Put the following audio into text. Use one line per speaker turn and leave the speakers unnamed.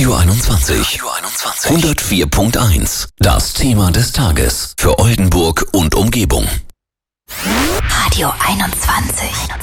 Radio 21. 104.1. Das Thema des Tages. Für Oldenburg und Umgebung.
Radio 21.